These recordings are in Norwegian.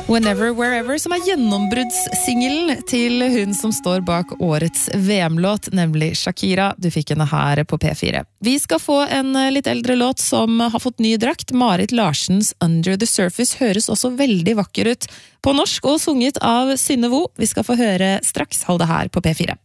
Whenever, Wherever, som gjennombruddssingelen til hun som står bak årets VM-låt, nemlig Shakira. Du fikk henne her på P4. Vi skal få en litt eldre låt som har fått ny drakt. Marit Larsens Under the Surface høres også veldig vakker ut på norsk og sunget av Synne Vo. Vi skal få høre straks. Hold det her på P4.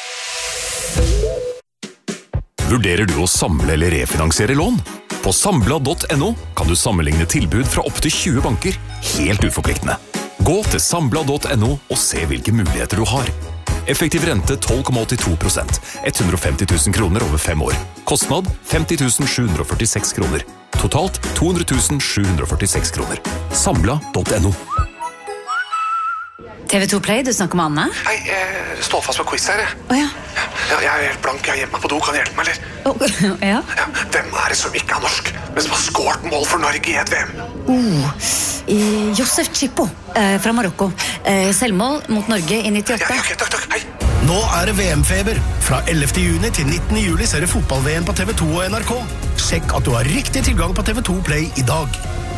Vurderer du å samle eller refinansiere lån? På Sambla.no kan du sammenligne tilbud fra opp til 20 banker, helt uforpliktende. Gå til Sambla.no og se hvilke muligheter du har. Effektiv rente 12,82%, 150 000 kroner over 5 år. Kostnad 50 746 kroner. Totalt 200 746 kroner. Sambla.no. TV2 Play, du snakker med Anne? Hei, jeg står fast med quiz her, jeg. Åja. Jeg helt blank, jeg hjemme på do, kan du hjelpe meg, eller? Ja. Hvem det som ikke norsk, men som har skåret mål for Norge i et VM? Josef Chippo, fra Marokko. Selvmål mot Norge i 98. Ja, ok, takk, hei. Nå det VM-feber. Fra 11. juni til 19. juli ser du fotball-VM på TV2 og NRK. Sjekk at du har riktig tilgang på TV2 Play i dag.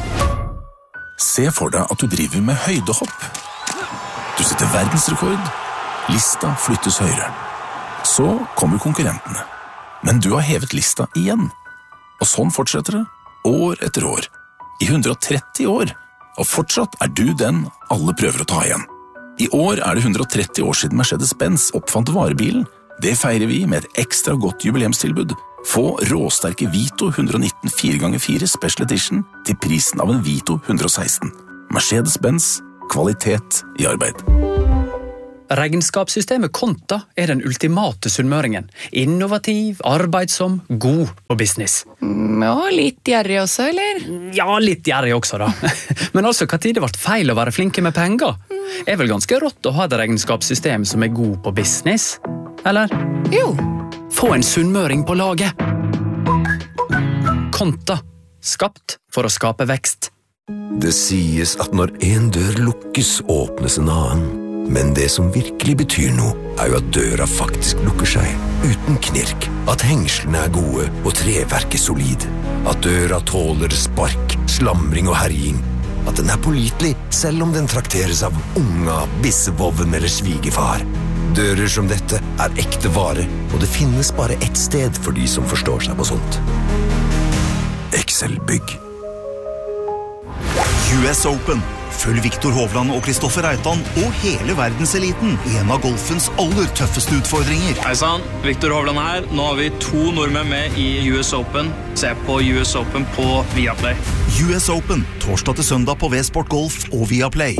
Se for deg at du driver med høydehopp. Du setter verdensrekord. Lista flyttes høyere. Så kommer konkurrentene. Men du har hevet lista igjen. Og sånn fortsetter det, år etter år. I 130 år. Og fortsatt du den alle prøver å ta igjen. I år det 130 år siden Mercedes-Benz oppfant varebilen. Det feirer vi med et ekstra godt jubileumstilbud. Få råsterke Vito 119 4x4 Special Edition til prisen av en Vito 116. Mercedes-Benz, kvalitet i arbeid. Regnskapssystemet Konta den ultimate sunnmøringen. Innovativ, arbeidsom, god på business. Ja, litt gjerrig også, eller? Ja, litt gjerrig også da. Men altså, hva tid det ble feil å være flinke med penger? Vel ganske rått å ha et regnskapssystem som god på business? Eller? Jo. Få en sunnmøring på laget. Konta. Skapt for å skape vekst. Det sies at når en dør lukkes, åpnes en annen. Men det som virkelig betyr noe, jo at døra faktisk lukker seg, uten knirk. At hengslene gode og treverket solid. At døra tåler spark, slamring og herjing. At den pålitelig, selv om den trakteres av unga, bissevoven eller svigefar. Dører som dette ekte vare, og det finnes bare ett sted for de som forstår seg på sånt. Excel Bygg. US Open. Følg Viktor Hovland og Kristoffer Reitan og hele verdenseliten i en av golfens aller tøffeste utfordringer. Hei sann, Viktor Hovland her. Nå har vi 2 nordmenn med i US Open. Se på US Open på Viaplay. US Open, torsdag til søndag på V-Sport Golf og Viaplay.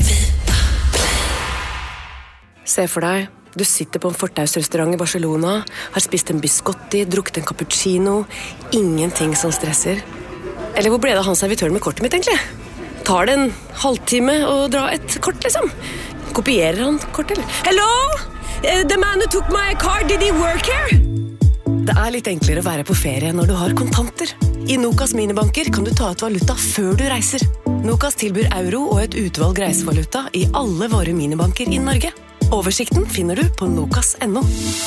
Se for deg, du sitter på en fortausrestaurant i Barcelona, har spist en biscotti, drukket en cappuccino, ingenting som stresser. Eller hvor ble det han servitøren med kortet mitt egentlig? Tar det en halvtime å dra et kort, liksom? Kopierer han kort, eller? Hello? The man who took my car, did he work here? Det litt enklere å være på ferie når du har kontanter. I Nokas minibanker kan du ta ut valuta før du reiser. Nokas tilbyr euro og et utvalg reisevaluta i alle våre minibanker i Norge. Oversikten finner du på nokas.no.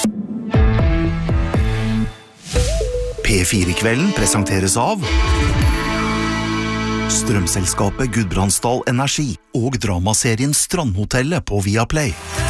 P4-kvelden presenteres av Strømselskapet Gudbrandsdal Energi og dramaserien Strandhotellet på Viaplay.